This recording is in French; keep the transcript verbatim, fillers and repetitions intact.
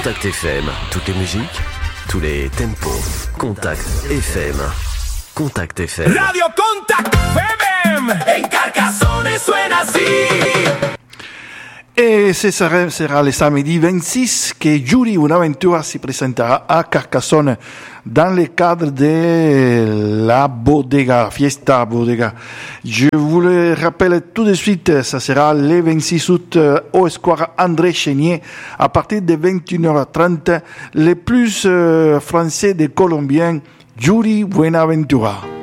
Contact F M, toutes les musiques, tous les tempos. Contact F M. Contact F M. Radio Contact F M. En Carcassonne suena así. Et ce sera, sera le samedi vingt-six que Yuri Buenaventura si présentera à Carcassonne dans le cadre de la Bodega, Fiesta Bodega. Je vous le rappelle tout de suite, ça sera le vingt-six août au Square André Chénier à partir de vingt et une heures trente. Le plus euh, français des Colombiens, Yuri Buenaventura.